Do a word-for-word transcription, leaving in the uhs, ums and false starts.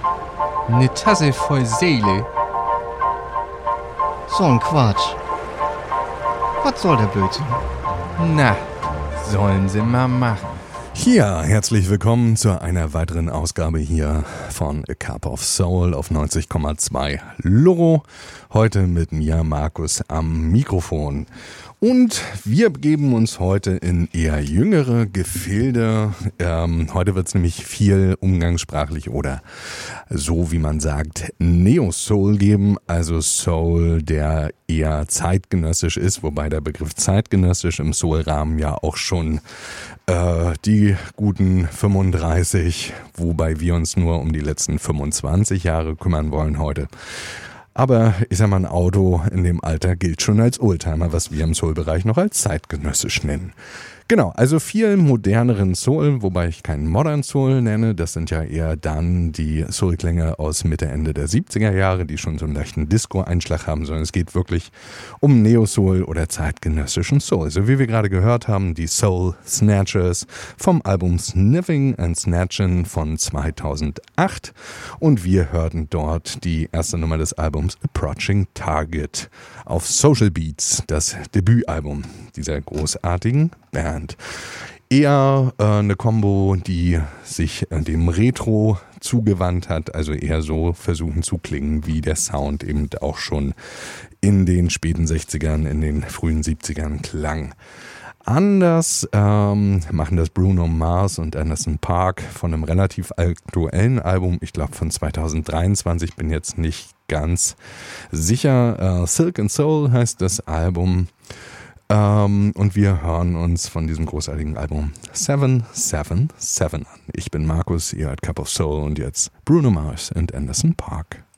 Ne Tasse voll Seele. So ein Quatsch. Was soll der Blödsinn? Na, sollen sie mal machen. Ja, herzlich willkommen zu einer weiteren Ausgabe hier von A Cup of Soul auf neunzig Komma zwei Loro. Heute mit mir, Markus, am Mikrofon. Und wir begeben uns heute in eher jüngere Gefilde. Ähm, heute wird es nämlich viel umgangssprachlich oder so wie man sagt Neo-Soul geben. Also Soul, der eher zeitgenössisch ist, wobei der Begriff zeitgenössisch im Soul-Rahmen ja auch schon äh, die guten fünfunddreißig, wobei wir uns nur um die letzten fünfundzwanzig Jahre kümmern wollen heute. Aber ich sag mal, ein Auto in dem Alter gilt schon als Oldtimer, was wir im Soul-Bereich noch als zeitgenössisch nennen. Genau, also viel moderneren Soul, wobei ich keinen Modern Soul nenne. Das sind ja eher dann die Soul-Klänge aus Mitte, Ende der siebziger Jahre, die schon so einen leichten Disco-Einschlag haben, sondern es geht wirklich um Neo-Soul oder zeitgenössischen Soul. So wie wir gerade gehört haben, die Soul Snatchers vom Album Sniffing and Snatchin' von zweitausendacht. Und wir hörten dort die erste Nummer des Albums Approaching Target auf Social Beats, das Debütalbum dieser großartigen Band. Eher äh, eine Kombo, die sich äh, dem Retro zugewandt hat, also eher so versuchen zu klingen, wie der Sound eben auch schon in den späten sechzigern, in den frühen siebzigern klang. Anders ähm, machen das Bruno Mars und Anderson .Paak von einem relativ aktuellen Album, ich glaube von zweitausenddreiundzwanzig, bin jetzt nicht ganz sicher. Äh, Silk and Soul heißt das Album. Um, und wir hören uns von diesem großartigen Album seven seven seven an. Ich bin Markus, ihr hört Cup of Soul und jetzt Bruno Mars und Anderson .Paak.